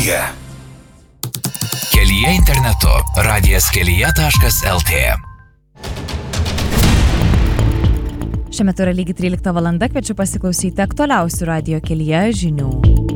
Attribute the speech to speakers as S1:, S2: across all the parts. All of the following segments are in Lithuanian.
S1: kelyje. Kelyje internetu. radijaskelyje.lt.
S2: Šiuo metu yra lygiai 13 valanda, kviečiu pasiklausyti aktualiausių radijo kelyje žinių.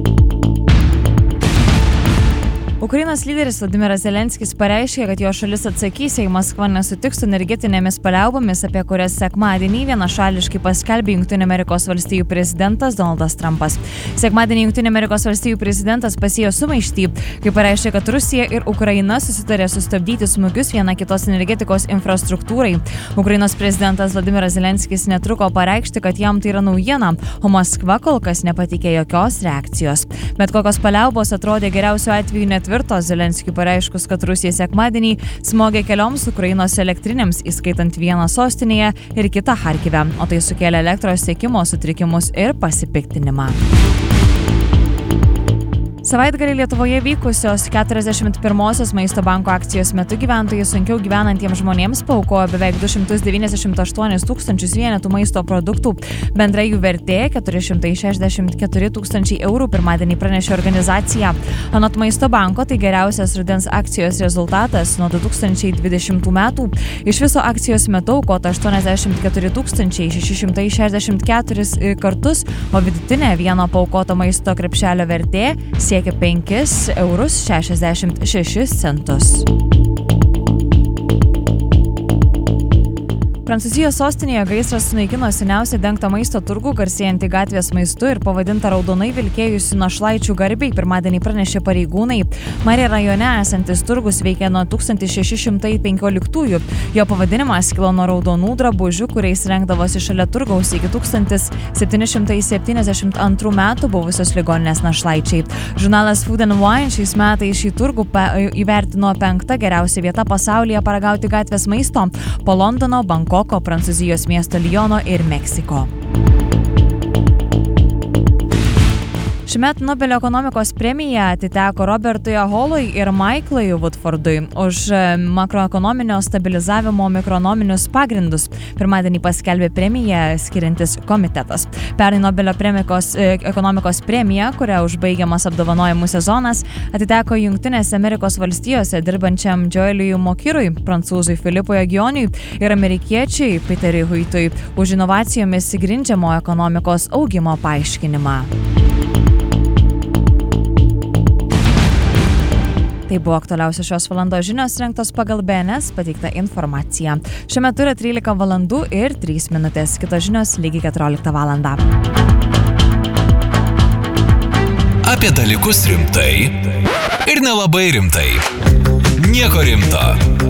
S2: Ukrainos lyderis Vladimiras Zelenskis pareiškė, kad jo šalis atsakys, jei Maskva nesutiks su energetinėmis paliaubomis, apie kurias sekmadienį vienašališkai paskelbė Jungtinių Amerikos valstijų prezidentas Donaldas Trumpas. Sekmadienį Jungtinių Amerikos valstijų prezidentas pasėjo sumaištį, kai pareiškė, kad Rusija ir Ukraina susitarė sustabdyti smūgius viena kitos energetikos infrastruktūrai. Ukrainos prezidentas Vladimiras Zelenskis netruko pareikšti, kad jam tai yra naujiena, o Maskva kol kas nepateikė jokios reakcijos. Bet kokios paliaubos atrodė geriausiu atveju netvirtos, Zelenskiui pareiškus, kad Rusija sekmadienį smogė kelioms Ukrainos elektrinėms, įskaitant vieną sostinėje ir kitą Charkive, o tai sukėlė elektros tiekimo sutrikimus ir pasipiktinimą. Savaitgalį Lietuvoje vykusios 41-osios Maisto banko akcijos metu gyventojai sunkiau gyvenantiems žmonėms paaukojo beveik 298 tūkstančius vienetų maisto produktų. Bendra jų vertė 464 tūkstančiai eurų pirmadienį pranešė organizacija. Anot Maisto banko tai geriausias rudens akcijos rezultatas nuo 2020 metų. Iš viso akcijos metu aukota 84 664 kartus, o vidutinė vieno paaukoto maisto krepšelio vertė siekia 5,66 eurus. Prancūzijos sostinėje gaisras sunaikino seniausią dengtą maisto turgų, garsėjantį gatvės maistu ir pavadintą raudonai vilkėjusių našlaičių garbei, pirmadienį pranešė pareigūnai. Marė rajone esantis turgus veikia nuo 1615-ųjų. Jo pavadinimas kilo nuo raudonų drabužių, kuriais rengdavosi šalia turgaus iki 1772 metų buvusios ligoninės našlaičiai. Žurnalas Food & Wine šiais metais šį turgų įvertino 5. geriausia vieta pasaulyje paragauti gatvės maisto po Londono, Bankoko, Prancūzijos miesto Liono ir Meksiko. Šimet Nobelio ekonomikos premija atiteko Robertui Holui ir Maiklui Woodfordui už makroekonominio stabilizavimo mikronominius pagrindus. Pirmadienį paskelbė premiją skiriantis komitetas. Pernai Nobelio ekonomikos premija, kuria užbaigiamas apdovanojimų sezonas, atiteko Jungtinėse Amerikos valstijose dirbančiam Joeliui Mokirui, prancūzui Filipui Agioniui ir amerikiečiui Peteriui Huitui už inovacijomis grindžiamo ekonomikos augimo paaiškinimą. Tai buvo aktualiausios šios valandos žinios rengtos pagal BNS pateiktą informaciją. Šiuo metu yra 13 valandų ir 3 minutės. Kitos žinios lygiai 14 valandą.
S1: Apie dalykus rimtai ir nelabai rimtai. Nieko rimto.